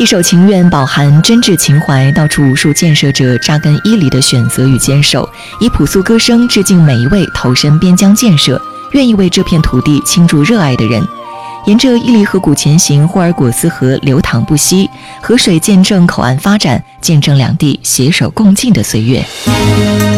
一首情愿饱含真挚情怀，道出无数建设者扎根伊犁的选择与坚守，以朴素歌声致敬每一位投身边疆建设、愿意为这片土地倾注热爱的人。沿着伊犁河谷前行，霍尔果斯河流淌不息，河水见证口岸发展，见证两地携手共进的岁月。